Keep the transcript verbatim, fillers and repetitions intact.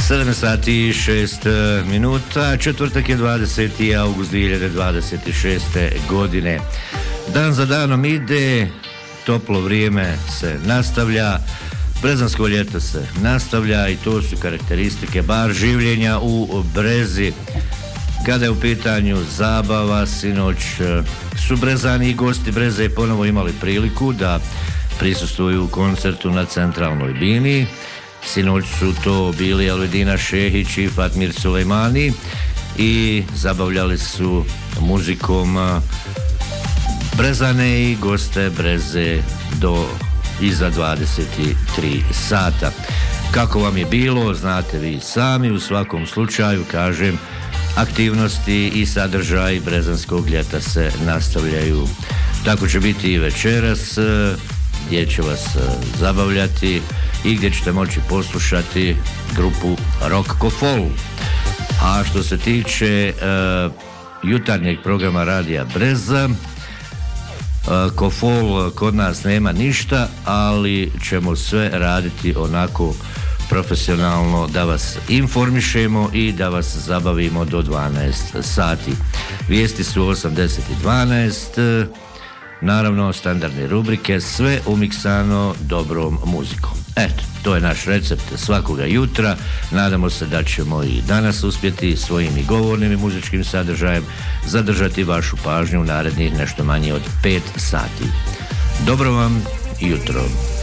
sedam sati i šest minuta, četvrtak je dvadeseti august dvije hiljade dvadeset šeste. godine. Dan za danom ide, toplo vrijeme se nastavlja, brezansko ljeto se nastavlja i to su karakteristike bar življenja u Brezi. Kada je u pitanju zabava, sinoć su Brezani i gosti Breze ponovo imali priliku da prisustvuju koncertu na Centralnoj bini. Sinoć su to bili Alvedina Šehić i Fatmir Sulejmani i zabavljali su muzikom Brezane i goste Breze do iza dvadeset tri sata. Kako vam je bilo, znate vi sami, u svakom slučaju, kažem, aktivnosti i sadržaj brezanskog ljeta se nastavljaju. Tako će biti i večeras, gdje će vas zabavljati i gdje ćete moći poslušati grupu Rock Kofol. A što se tiče uh, jutarnjeg programa Radija Breza, uh, Kofol kod nas nema ništa, ali ćemo sve raditi onako profesionalno da vas informišemo i da vas zabavimo do dvanaest sati. Vijesti su osam, deset i dvanaest, naravno standardne rubrike, sve umiksano dobrom muzikom. Eto, to je naš recept svakoga jutra. Nadamo se da ćemo i danas uspjeti svojim i govornim i muzičkim sadržajem zadržati vašu pažnju u narednih nešto manje od pet sati. Dobro vam jutro.